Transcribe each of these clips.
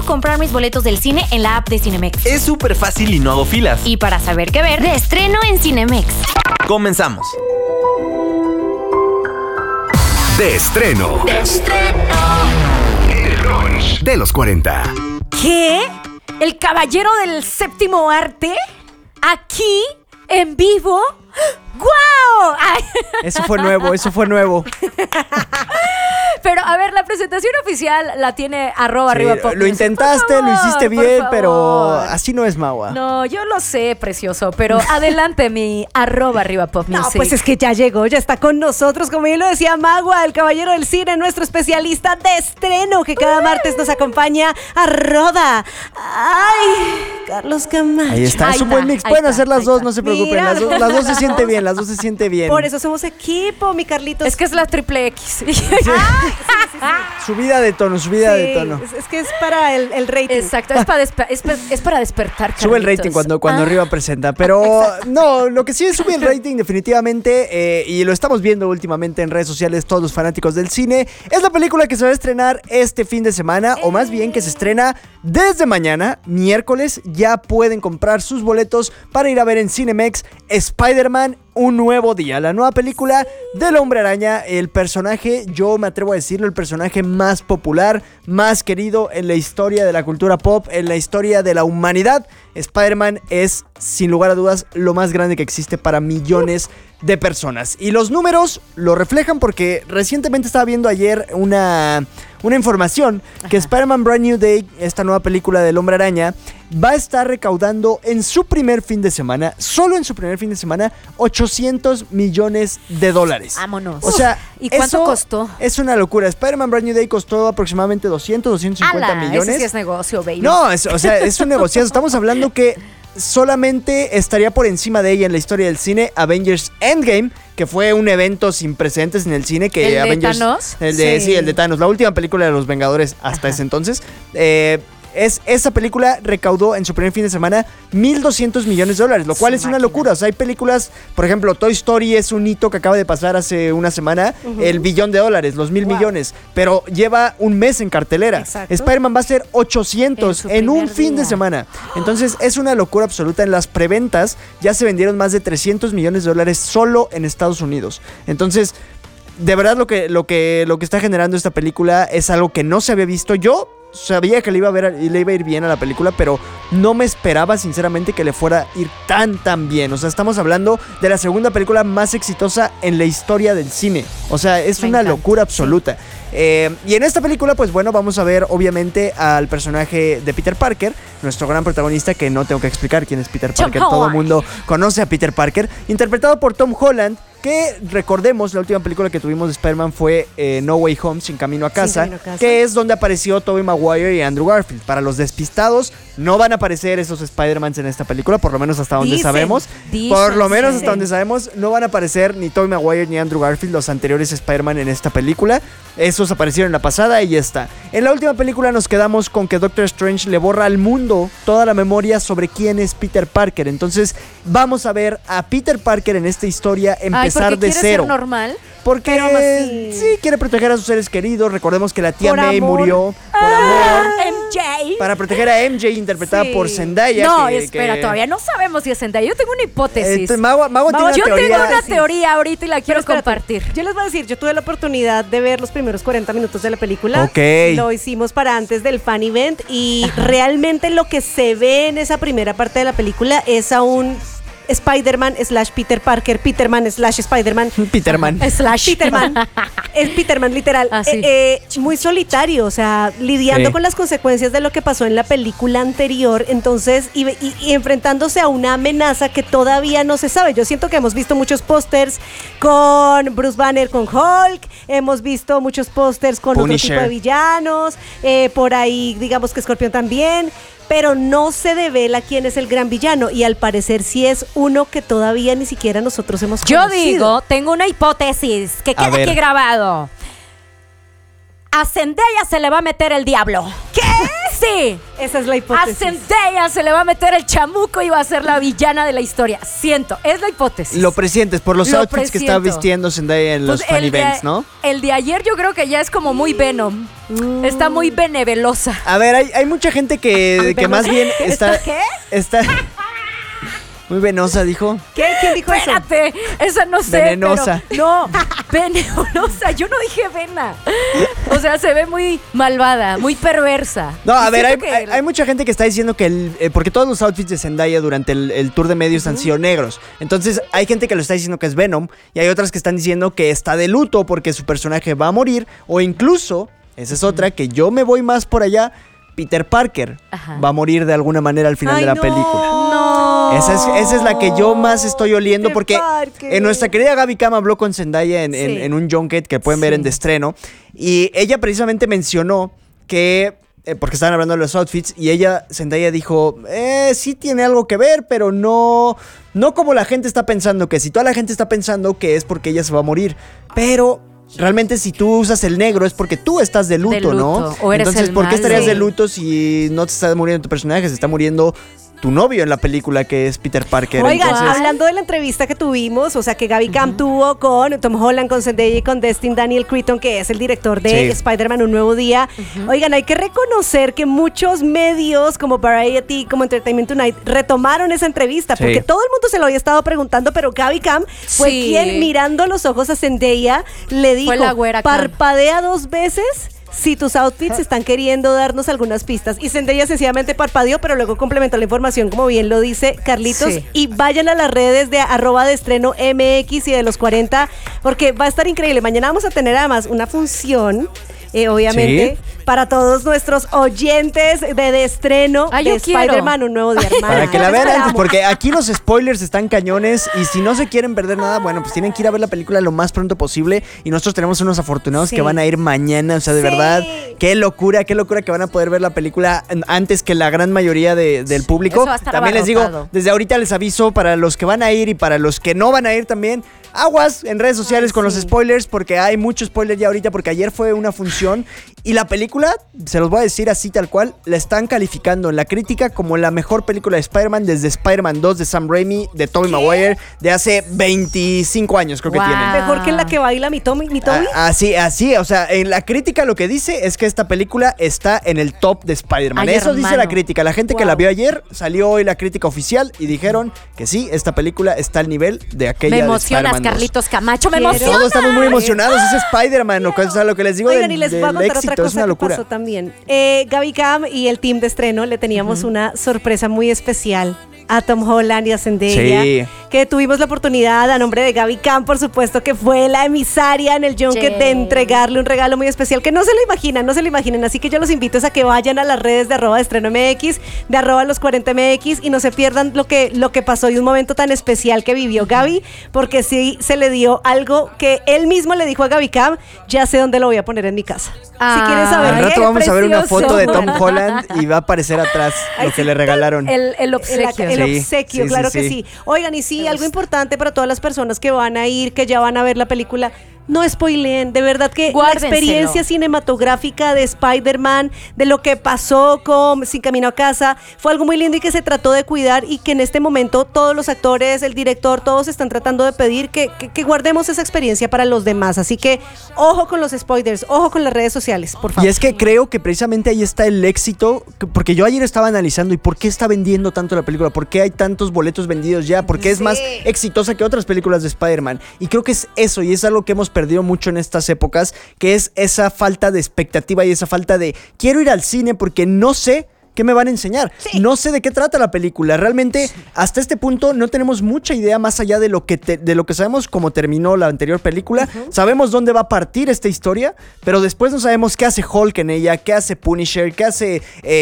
puedo comprar mis boletos del cine en la app de Cinemex. Es súper fácil y no hago filas. Y para saber qué ver, de estreno en Cinemex. Comenzamos. De estreno. El brunch de los 40. ¿Qué? ¿El caballero del séptimo arte? ¿Aquí? ¿En vivo? ¡Guau! Ay. Eso fue nuevo. Pero, a ver, la presentación oficial la tiene @arribapop. Lo intentaste, lo hiciste bien, pero así no es, Maua. No, yo lo sé, precioso, pero adelante mi @arribapop. No, pues es que ya llegó, ya está con nosotros, como bien lo decía Magua, el caballero del cine, nuestro especialista de estreno, que cada martes nos acompaña a Roda. ¡Ay! Carlos Camacho. Ahí está, es un buen mix. Pueden hacer las dos, no se preocupen. Mira. Las dos se siente bien, Por eso somos equipo, mi Carlitos. Es que es la triple X. Subida de tono. Es que es para el rating. Exacto, es para despertar, Carlitos. Sube el rating cuando Arriba presenta. Pero no, lo que sí sube el rating definitivamente, y lo estamos viendo últimamente en redes sociales todos los fanáticos del cine, es la película que se va a estrenar este fin de semana, o más bien que se estrena desde mañana, miércoles. Ya pueden comprar sus boletos para ir a ver en Cinemex Spider-Man Un Nuevo Día, la nueva película del Hombre Araña, el personaje, yo me atrevo a decirlo, el personaje más popular, más querido en la historia de la cultura pop, en la historia de la humanidad. Spider-Man es, sin lugar a dudas, lo más grande que existe para millones de personas. Y los números lo reflejan porque recientemente estaba viendo ayer una información que Spider-Man Brand New Day, esta nueva película del Hombre Araña, va a estar recaudando en su primer fin de semana, solo en su primer fin de semana, $800 millones. Vámonos. O sea, ¿y cuánto costó? Es una locura. Spider-Man Brand New Day costó aproximadamente 250 millones. Ese sí es negocio, baby. No, es un negociazo. Estamos hablando que solamente estaría por encima de ella en la historia del cine Avengers Endgame, que fue un evento sin precedentes en el cine. Que ¿El Avengers, de Thanos? El de Thanos, la última película de los Vengadores hasta ese entonces. Esa película recaudó en su primer fin de semana $1,200 millones, lo cual es una locura. O sea, hay películas, por ejemplo, Toy Story es un hito que acaba de pasar hace una semana, el $1 billón, los 1,000 millones, pero lleva un mes en cartelera. Exacto. Spider-Man va a ser 800 en un fin de semana. Entonces es una locura absoluta. En las preventas ya se vendieron más de $300 millones solo en Estados Unidos. Entonces, de verdad lo que está generando esta película es algo que no se había visto. Yo sabía que le iba a ir bien a la película, pero no me esperaba sinceramente que le fuera a ir tan bien. O sea, estamos hablando de la segunda película más exitosa en la historia del cine. O sea, es una locura absoluta. Y en esta película, pues bueno, vamos a ver obviamente al personaje de Peter Parker, nuestro gran protagonista, que no tengo que explicar quién es Peter Parker. Todo el mundo conoce a Peter Parker, interpretado por Tom Holland, que recordemos, la última película que tuvimos de Spider-Man fue No Way Home, Sin Camino a Casa, que es donde apareció Tobey Maguire y Andrew Garfield. Para los despistados, no van a aparecer esos Spider-Mans en esta película, por lo menos hasta donde sabemos. Por lo menos hasta donde sabemos, no van a aparecer ni Tobey Maguire ni Andrew Garfield, los anteriores Spider-Man, en esta película. Esos aparecieron en la pasada y ya está. En la última película nos quedamos con que Doctor Strange le borra al mundo toda la memoria sobre quién es Peter Parker. Entonces vamos a ver a Peter Parker en esta historia empezar de cero. Ser normal. Porque sí quiere proteger a sus seres queridos. Recordemos que la tía May murió por amor. MJ. Para proteger a MJ, interpretada por Zendaya. No, espera, todavía no sabemos si es Zendaya. Yo tengo una hipótesis. Mago tiene una yo teoría. tengo una teoría ahorita y la quiero compartir. Yo les voy a decir, yo tuve la oportunidad de ver los primeros 40 minutos de la película. Ok. Lo hicimos para antes del fan event y realmente lo que se ve en esa primera parte de la película es a un Spider-Man / Peter Parker, Peterman / Spider-Man. Peterman. Peterman. Es Peterman, literal. Muy solitario, o sea, lidiando con las consecuencias de lo que pasó en la película anterior. Entonces, y enfrentándose a una amenaza que todavía no se sabe. Yo siento que hemos visto muchos pósters con Bruce Banner, con Hulk. Hemos visto muchos pósters con Punisher. otro tipo de villanos. Por ahí, digamos que Scorpion también. Pero no se devela quién es el gran villano. Y al parecer sí es uno que todavía ni siquiera nosotros hemos conocido. Yo digo, tengo una hipótesis que queda aquí grabado. A Zendaya se le va a meter el diablo. ¿Qué? Sí. Esa es la hipótesis. A Zendaya se le va a meter el chamuco y va a ser la villana de la historia. Siento, es la hipótesis. Lo presientes por los Lo outfits que está vistiendo Zendaya en los fan events, ¿no? El de ayer yo creo que ya es como muy Venom. Está muy benevelosa. A ver, hay mucha gente que más bien está... ¿Qué? Está... Muy venosa, dijo. ¿Qué? ¿Quién dijo eso? Espérate, esa no sé. Venenosa. Pero, no, venenosa. Yo no dije vena. O sea, se ve muy malvada, muy perversa. No, a ver, hay mucha gente que está diciendo que porque todos los outfits de Zendaya durante el tour de medios han sido negros. Entonces, hay gente que lo está diciendo que es Venom y hay otras que están diciendo que está de luto porque su personaje va a morir. O incluso, esa es otra, que yo me voy más por allá, Peter Parker va a morir de alguna manera al final de la película. No. Esa es la que yo más estoy oliendo Peter porque Parker. nuestra querida Gaby Cam habló con Zendaya en un junket que pueden ver en de estreno y ella precisamente mencionó que porque estaban hablando de los outfits y Zendaya dijo, sí tiene algo que ver, pero no como la gente está pensando que si toda la gente está pensando que es porque ella se va a morir, pero realmente si tú usas el negro es porque tú estás de luto, ¿no? O eres Entonces, el ¿por qué malo? estarías de luto si no te está muriendo tu personaje? Se está muriendo tu novio en la película que es Peter Parker. Oigan, Entonces, hablando de la entrevista que tuvimos, o sea, que Gaby Cam tuvo con Tom Holland, con Zendaya y con Destin Daniel Cretton, que es el director de Spider-Man Un Nuevo Día. Oigan, hay que reconocer que muchos medios como Variety, como Entertainment Tonight, retomaron esa entrevista, porque todo el mundo se lo había estado preguntando, pero Gaby Cam fue quien, mirando los ojos a Zendaya, le dijo, la güera Cam. parpadea 2 veces si tus outfits están queriendo darnos algunas pistas. Y Zendaya sencillamente parpadeó, pero luego complementó la información, como bien lo dice Carlitos. Sí. Y vayan a las redes de @deestreno_mx y de los 40, porque va a estar increíble. Mañana vamos a tener además una función, obviamente, para todos nuestros oyentes de estreno de Spider-Man Un Nuevo Día, hermana. para que la vean antes, porque aquí los spoilers están cañones y si no se quieren perder nada, bueno, pues tienen que ir a ver la película lo más pronto posible y nosotros tenemos unos afortunados que van a ir mañana, o sea, de verdad, qué locura que van a poder ver la película antes que la gran mayoría del público. Eso va a estar También les abarrotado. digo, desde ahorita les aviso para los que van a ir y para los que no van a ir también, aguas en redes sociales con los spoilers porque hay mucho spoiler ya ahorita porque ayer fue una función y la película, se los voy a decir así tal cual, la están calificando en la crítica como la mejor película de Spider-Man desde Spider-Man 2 de Sam Raimi, de Tobey Maguire, de hace 25 años creo que tienen. Mejor que la que baila mi Tommy. Así, o sea, en la crítica lo que dice es que esta película está en el top de Spider-Man. Ay, Eso dice hermano. la crítica. La gente que la vio ayer, salió hoy la crítica oficial y dijeron que sí, esta película está al nivel de aquella Me de emocionas, Spider-Man 2. Carlitos Camacho, me Quiero. emocionas. Todos estamos muy emocionados, es Spider-Man, o sea, lo que les digo Oigan, del, y les voy a del contar éxito, otra es una cosa que locura. pasó también. Gaby Cam y el team de estreno le teníamos una sorpresa muy especial a Tom Holland y a Zendaya, Sí. que tuvimos la oportunidad a nombre de Gaby Cam, por supuesto, que fue la emisaria en el junket de entregarle un regalo muy especial, que no se lo imaginan, así que yo los invito a que vayan a las redes de @deestreno_mx, de @los40mx y no se pierdan lo que pasó y un momento tan especial que vivió Gaby, porque sí se le dio algo que él mismo le dijo a Gaby Cam, ya sé dónde lo voy a poner en mi casa. Si quieren saber, Al rato qué vamos a ver una precioso. foto de Tom Holland y va a aparecer atrás lo que le regalaron. El obsequio. El Sí, obsequio, sí, claro sí, que sí. sí. Oigan, y sí, algo importante para todas las personas que van a ir, que ya van a ver la película. No spoileen, de verdad que Guárdenselo. la experiencia cinematográfica de Spider-Man, de lo que pasó con Sin Camino a Casa, fue algo muy lindo y que se trató de cuidar y que en este momento todos los actores, el director, todos están tratando de pedir que guardemos esa experiencia para los demás. Así que ojo con los spoilers, ojo con las redes sociales, por favor. Y es que creo que precisamente ahí está el éxito, porque yo ayer estaba analizando y por qué está vendiendo tanto la película, por qué hay tantos boletos vendidos ya, por qué es más exitosa que otras películas de Spider-Man. Y creo que es eso, y es algo que hemos perdido mucho en estas épocas, que es esa falta de expectativa y esa falta de quiero ir al cine porque no sé ¿qué me van a enseñar? No sé de qué trata la película. Realmente, hasta este punto no tenemos mucha idea más allá de lo que sabemos cómo terminó la anterior película. Sabemos dónde va a partir esta historia, pero después no sabemos qué hace Hulk en ella, qué hace Punisher, qué hace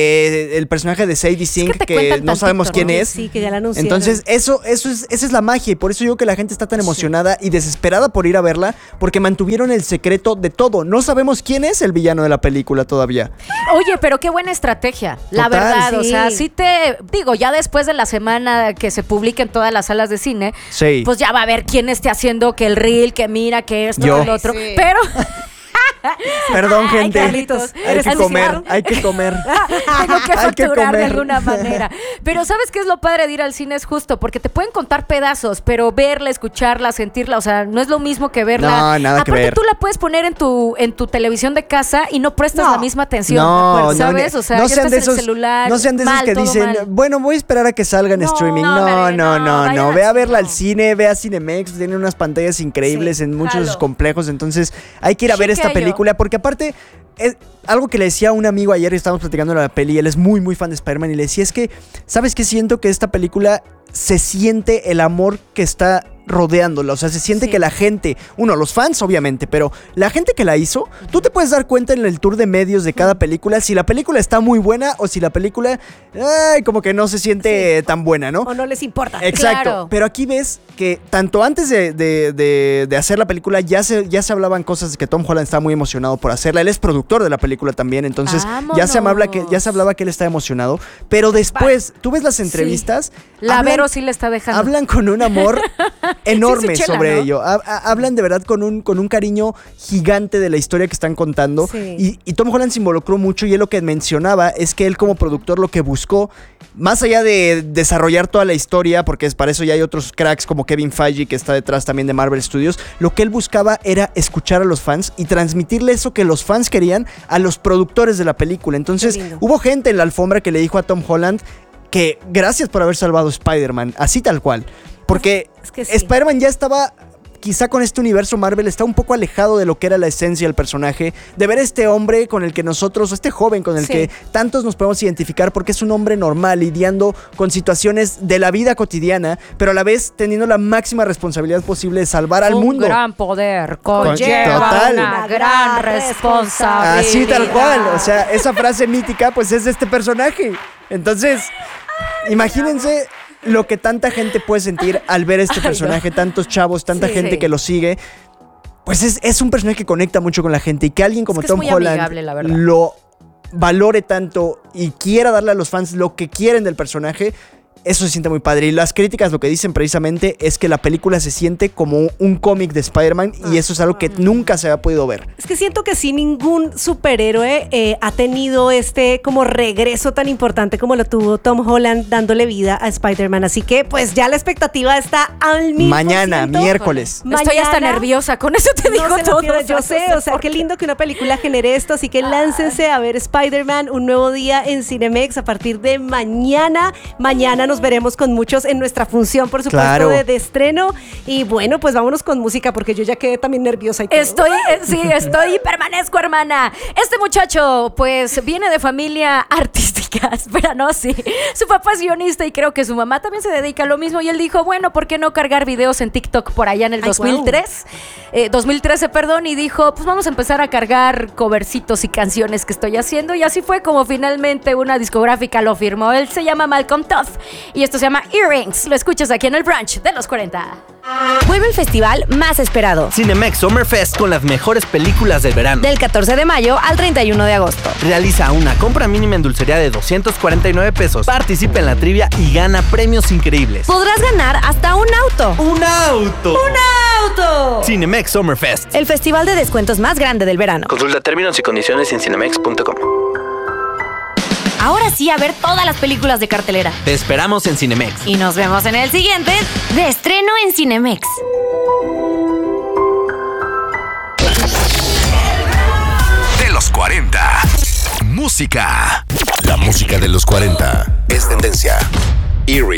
el personaje de Sadie Sink, que no sabemos quién es. Sí, que ya la anunciaron. Entonces, esa es la magia y por eso digo que la gente está tan emocionada y desesperada por ir a verla, porque mantuvieron el secreto de todo. No sabemos quién es el villano de la película todavía. Oye, pero qué buena estrategia. La Total, verdad, o sí. sea, sí te digo, ya después de la semana que se publique en todas las salas de cine, Sí. pues ya va a ver quién esté haciendo que el reel, que mira, que esto, Yo. que lo otro. Sí. Pero Perdón, gente. Carlitos, Hay eres que así, comer, ¿no? hay que comer. Tengo que Hay que facturar de comer. alguna manera. Pero ¿sabes qué es lo padre de ir al cine? Es justo, porque te pueden contar pedazos, pero verla, escucharla, sentirla, o sea, no es lo mismo que verla. No, nada que Aparte, ver. tú la puedes poner en tu televisión de casa y no prestas No. la misma atención. No, ¿sabes? no, O sea, no ya sean estás de en esos, el celular. no sean de esos mal, que todo dicen, mal. bueno, voy a esperar a que salga en No, streaming. no, No, bebé, no, no, no, vayan no. al Ve a cine, verla al no. cine, ve a Cinemex, tiene unas pantallas increíbles Sí, en muchos jalo. complejos, entonces hay que ir a ver esta Chiquillo. película, porque aparte, algo que le decía a un amigo ayer, estábamos platicando de la peli, él es muy, muy fan de Spider-Man, y le decía, es que, ¿sabes qué? Siento que esta película se siente el amor que está rodeándola, o sea, se siente Sí. que la gente, los fans obviamente, pero la gente que la hizo, tú te puedes dar cuenta en el tour de medios de cada película si la película está muy buena o si la película como que no se siente tan buena, ¿no? O no les importa. Exacto, Claro. pero aquí ves que tanto antes de hacer la película ya se hablaban cosas de que Tom Holland estaba muy emocionado por hacerla, él es productor de la película también, entonces ya se hablaba que él estaba emocionado, pero después tú ves las entrevistas, La hablan- Vero sí le está dejando. hablan con un amor enorme Sí, su chela, sobre ¿no? ello. Hablan de verdad con un cariño gigante de la historia que están contando. Sí. Y Tom Holland se involucró mucho y él lo que mencionaba es que él como productor lo que buscó, más allá de desarrollar toda la historia, porque para eso ya hay otros cracks como Kevin Feige que está detrás también de Marvel Studios, lo que él buscaba era escuchar a los fans y transmitirle eso que los fans querían a los productores de la película. Entonces Qué lindo. hubo gente en la alfombra que le dijo a Tom Holland que gracias por haber salvado a Spider-Man, así tal cual. Porque Es que sí. Spider-Man ya estaba, quizá con este universo Marvel, está un poco alejado de lo que era la esencia del personaje, de ver a este hombre con el que nosotros, este joven con el Sí. que tantos nos podemos identificar porque es un hombre normal, lidiando con situaciones de la vida cotidiana, pero a la vez teniendo la máxima responsabilidad posible de salvar al mundo. Un gran poder Total. conlleva una gran responsabilidad. Así tal cual, o sea, esa frase mítica pues es de este personaje. Entonces, imagínense lo que tanta gente puede sentir al ver este personaje, tantos chavos, tanta Sí. gente que lo sigue. Pues es un personaje que conecta mucho con la gente y que alguien como Es Tom muy Holland amigable, la verdad. lo valore tanto y quiera darle a los fans lo que quieren del personaje, eso se siente muy padre. Y las críticas lo que dicen precisamente es que la película se siente como un cómic de Spider-Man y eso es algo que nunca se había podido ver. Es que siento que sí, ningún superhéroe ha tenido este como regreso tan importante como lo tuvo Tom Holland dándole vida a Spider-Man. Así que pues ya la expectativa está al 1000%. Mañana, miércoles. Estoy hasta Mañana. nerviosa, con eso te digo No se lo todo. pierdan, yo sé, o sea, qué lindo que una película genere esto, así que láncense a ver Spider-Man, un nuevo día en Cinemex a partir de mañana. Mañana nos veremos con muchos en nuestra función, por supuesto, Claro. de estreno. Y bueno, pues vámonos con música, porque yo ya quedé también nerviosa y todo. Estoy y permanezco, hermana. Este muchacho, pues, viene de familia artística, pero no, sí. Su papá es guionista y creo que su mamá también se dedica a lo mismo. Y él dijo, bueno, ¿por qué no cargar videos en TikTok por allá en el Ay, 2013, perdón, y dijo, pues vamos a empezar a cargar covercitos y canciones que estoy haciendo. Y así fue como finalmente una discográfica lo firmó. Él se llama Malcolm Toth y esto se llama Earrings. Lo escuchas aquí en el brunch de los 40. Vuelve el festival más esperado. Cinemex Summer Fest con las mejores películas del verano. Del 14 de mayo al 31 de agosto. Realiza una compra mínima en dulcería de 249 pesos. Participa en la trivia y gana premios increíbles. Podrás ganar hasta un auto. ¡Un auto! ¡Auto! Cinemex Summer Fest. El festival de descuentos más grande del verano. Consulta términos y condiciones en cinemex.com. Ahora sí, a ver todas las películas de cartelera. Te esperamos en Cinemex. Y nos vemos en el siguiente de estreno en Cinemex. De los 40. Música. La música de los 40 es tendencia. Earrings.